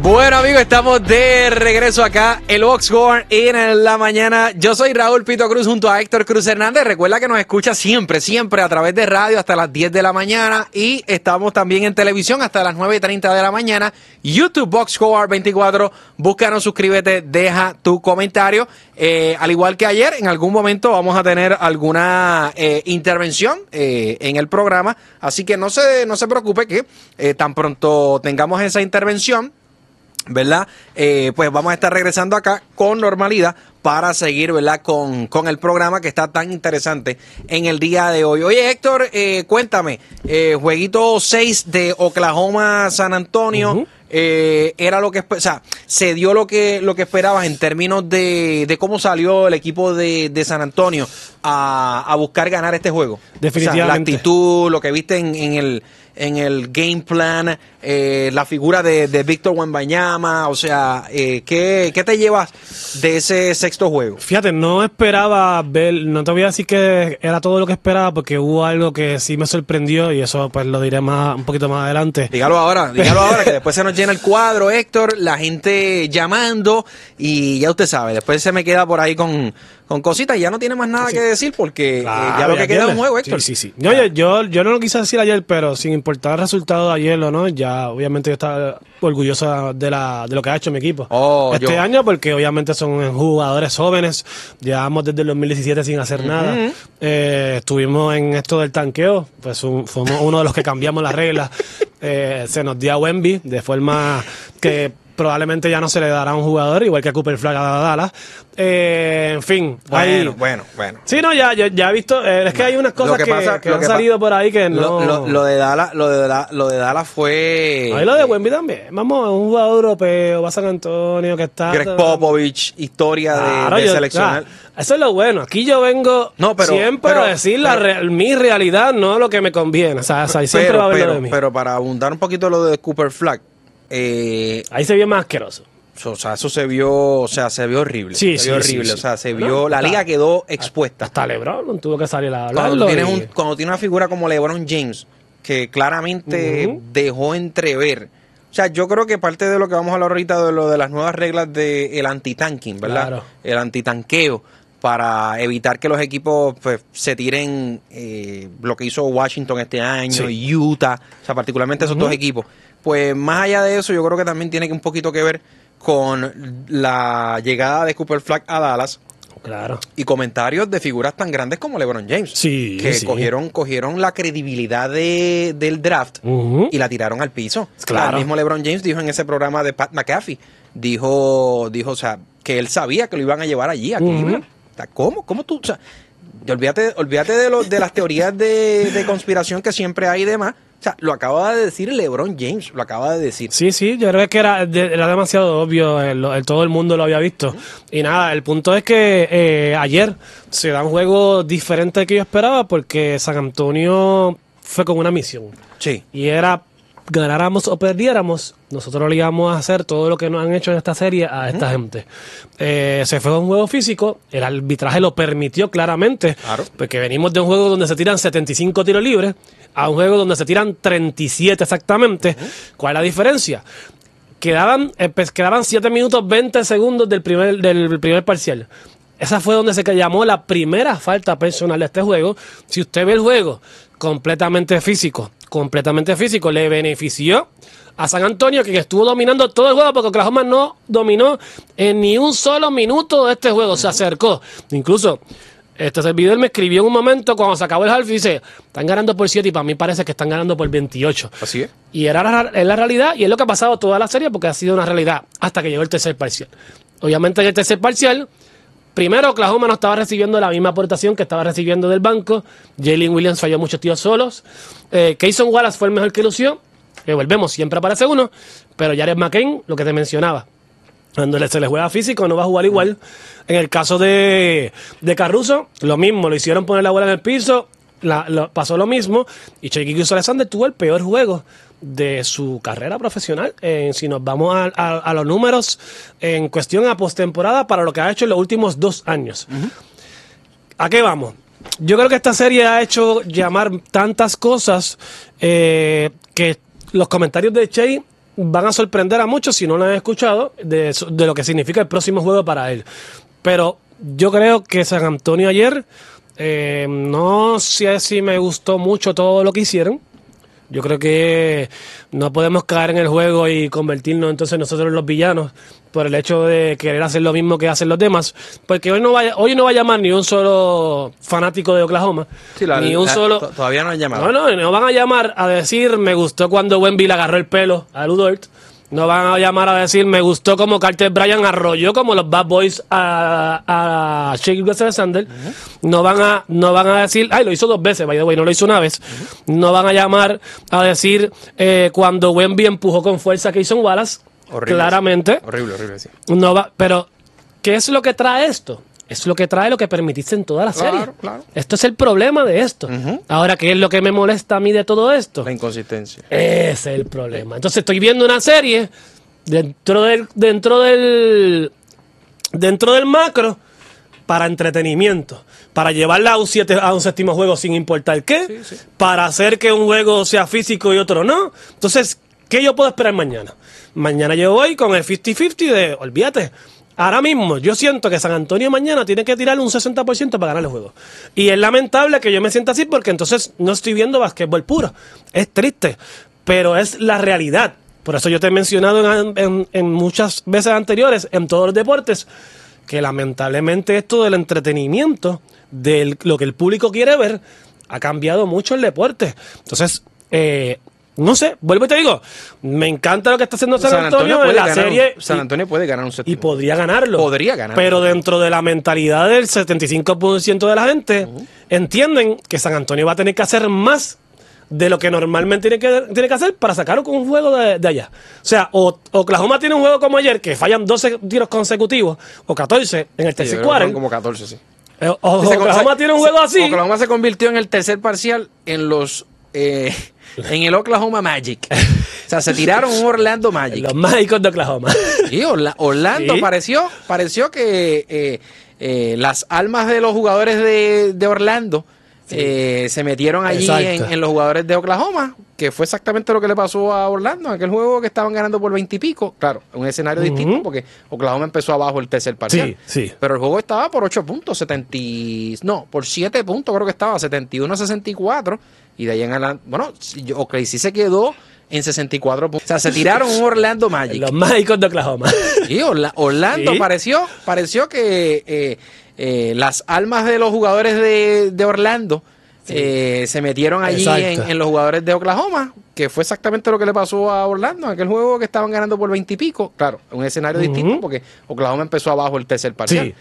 Bueno, amigos, estamos de regreso acá, el Box Score en la mañana. Yo soy Raúl Pito Cruz junto a Héctor Cruz Hernández. Recuerda que nos escucha siempre a través de radio hasta las 10 de la mañana y estamos también en televisión hasta las 9:30 de la mañana. YouTube Box Score 24. Búscanos, suscríbete, deja tu comentario. Al igual que ayer, en algún momento vamos a tener alguna intervención en el programa. Así que no se preocupe que tan pronto tengamos esa intervención, ¿verdad? Pues vamos a estar regresando acá con normalidad para seguir, ¿verdad? Con el programa que está tan interesante en el día de hoy. Oye, Héctor, cuéntame, jueguito 6 de Oklahoma San Antonio, era lo que, o sea, se dio lo que esperabas en términos de cómo salió el equipo de San Antonio a buscar ganar este juego. Definitivamente. O sea, la actitud, lo que viste en el game plan, la figura de Víctor Wembanyama, o sea, ¿qué te llevas de ese sexto juego? Fíjate, no esperaba ver, no te voy a decir que era todo lo que esperaba, porque hubo algo que sí me sorprendió y eso pues lo diré un poquito más adelante. Dígalo ahora, que después se nos llena el cuadro, Héctor, la gente llamando y ya usted sabe, después se me queda por ahí con cositas y ya no tiene más nada que decir porque Claro, ya lo que queda es un juego, Héctor. Sí. Yo no lo quise decir ayer, pero sin importar el resultado de ayer o no, ya obviamente yo estaba orgulloso de lo que ha hecho mi equipo este año, porque obviamente son jugadores jóvenes, llevamos desde el 2017 sin hacer nada, estuvimos en esto del tanqueo, pues fuimos uno de los que cambiamos las reglas, se nos dio a Wemby de forma que probablemente ya no se le dará a un jugador, igual que a Cooper Flag a Dallas. En fin. Bueno. Sí, no, ya he visto. Es que hay unas cosas que han salido por ahí que no. Lo de Dallas fue. Ahí lo de Wemby también. Vamos, un jugador europeo, va a San Antonio, que está. Greg Popovich, historia de seleccionar. Eso es lo bueno. Aquí yo vengo siempre a decir mi realidad, no lo que me conviene. O sea, siempre va a haber lo de mí. Pero para abundar un poquito lo de Cooper Flag. Ahí se vio más asqueroso. O sea, eso se vio horrible. Sí, se vio horrible. Sí. O sea, la liga quedó expuesta. Hasta LeBron tuvo que salir a hablarlo. Cuando tienes una figura como LeBron James, que claramente dejó entrever. O sea, yo creo que parte de lo que vamos a hablar ahorita de lo de las nuevas reglas del anti-tanking, ¿verdad? Claro. El anti-tanqueo, para evitar que los equipos pues se tiren lo que hizo Washington este año, Utah, o sea, particularmente esos dos equipos. Pues más allá de eso, yo creo que también tiene un poquito que ver con la llegada de Cooper Flag a Dallas. Claro. Y comentarios de figuras tan grandes como LeBron James. Sí. Cogieron la credibilidad del draft y la tiraron al piso. Claro. El mismo LeBron James dijo en ese programa de Pat McAfee, dijo, o sea, que él sabía que lo iban a llevar allí, a Cleveland. O sea, ¿cómo tú? O sea, olvídate de las teorías de conspiración que siempre hay y demás. O sea, lo acaba de decir LeBron James, lo acaba de decir. Sí, yo creo que era demasiado obvio, todo el mundo lo había visto. Y nada, el punto es que ayer se da un juego diferente al que yo esperaba, porque San Antonio fue con una misión. Sí. Y era, ganáramos o perdiéramos, nosotros le íbamos a hacer todo lo que nos han hecho en esta serie a esta gente. Se fue a un juego físico, el arbitraje lo permitió claramente, porque venimos de un juego donde se tiran 75 tiros libres a un juego donde se tiran 37 exactamente. ¿Cuál es la diferencia? Quedaban 7 minutos 20 segundos del primer parcial. Esa fue donde se llamó la primera falta personal de este juego. Si usted ve el juego completamente físico, le benefició a San Antonio, que estuvo dominando todo el juego, porque Oklahoma no dominó en ni un solo minuto de este juego. Se acercó. Incluso este servidor me escribió en un momento cuando se acabó el half y dice, están ganando por 7 y para mí parece que están ganando por 28. Así es. Y es la realidad y es lo que ha pasado toda la serie, porque ha sido una realidad hasta que llegó el tercer parcial. Obviamente en el tercer parcial, primero Oklahoma no estaba recibiendo la misma aportación que estaba recibiendo del banco. Jalen Williams falló muchos tiros solos. Kayson Wallace fue el mejor que lució. Volvemos, siempre aparece uno. Pero Jared McCain, lo que te mencionaba, cuando se le juega físico no va a jugar igual. En el caso de Caruso, lo mismo, lo hicieron poner la bola en el piso, pasó lo mismo, y Shai Gilgeous-Alexander tuvo el peor juego de su carrera profesional. Si nos vamos a los números en cuestión a postemporada para lo que ha hecho en los últimos 2 años. ¿A qué vamos? Yo creo que esta serie ha hecho llamar tantas cosas que los comentarios de Shai van a sorprender a muchos si no lo han escuchado de lo que significa el próximo juego para él. Pero yo creo que San Antonio ayer, no sé si me gustó mucho todo lo que hicieron. Yo creo que no podemos caer en el juego y convertirnos entonces nosotros en los villanos por el hecho de querer hacer lo mismo que hacen los demás, porque hoy no va a llamar ni un solo fanático de Oklahoma, sí, ni un solo... Todavía no han llamado. No van a llamar a decir me gustó cuando Wemby le agarró el pelo a Lu Dort. No van a llamar a decir me gustó como Carter Bryant arrolló como los Bad Boys a Shea Gilgeous-Alexander. No van a decir, lo hizo 2 veces, by the way, no lo hizo una vez. No van a llamar a decir cuando Wemby empujó con fuerza a Cason Wallace. Horrible, claramente. Sí. Horrible, sí. No va, pero ¿qué es lo que trae esto? Es lo que trae lo que permitiste en toda la serie. Claro. Esto es el problema de esto. Ahora, ¿qué es lo que me molesta a mí de todo esto? La inconsistencia. Ese es el problema. Entonces estoy viendo una serie dentro del macro para entretenimiento, para llevarla a un 7º juego sin importar qué, sí. para hacer que un juego sea físico y otro no. Entonces, ¿qué yo puedo esperar mañana? Mañana yo voy con el 50-50 de, olvídate. Ahora mismo, yo siento que San Antonio mañana tiene que tirarle un 60% para ganar el juego. Y es lamentable que yo me sienta así porque entonces no estoy viendo básquetbol puro. Es triste, pero es la realidad. Por eso yo te he mencionado en muchas veces anteriores, en todos los deportes, que lamentablemente esto del entretenimiento, de lo que el público quiere ver, ha cambiado mucho el deporte. Entonces, no sé, vuelvo y te digo, me encanta lo que está haciendo San Antonio en la serie. San Antonio puede ganar un 7. Y podría ganarlo. Pero dentro de la mentalidad del 75% de la gente, entienden que San Antonio va a tener que hacer más de lo que normalmente tiene que hacer para sacar un juego de allá. O sea, Oklahoma tiene un juego como ayer, que fallan 12 tiros consecutivos, o 14 en el tercer cuarto. Como 14, sí. Oklahoma tiene un juego así. Oklahoma se convirtió en el tercer parcial en los... en el Oklahoma Magic. O sea, se tiraron un Orlando Magic. Los mágicos de Oklahoma. Sí, Orlando. Sí. Pareció que las almas de los jugadores de Orlando se metieron allí en los jugadores de Oklahoma, que fue exactamente lo que le pasó a Orlando en aquel juego que estaban ganando por 20 y pico. Claro, un escenario distinto porque Oklahoma empezó abajo el tercer parcial. Sí. Pero el juego estaba por 8 puntos, por 7 puntos creo que estaba, 71-64. Y de ahí en adelante, OKC se quedó en 64 puntos. O sea, se tiraron un Orlando Magic. Los mágicos de Oklahoma. Sí, Orlando. Sí. Pareció que las almas de los jugadores de Orlando se metieron allí en los jugadores de Oklahoma, que fue exactamente lo que le pasó a Orlando en aquel juego que estaban ganando por 20 y pico. Claro, un escenario distinto porque Oklahoma empezó abajo el tercer parcial.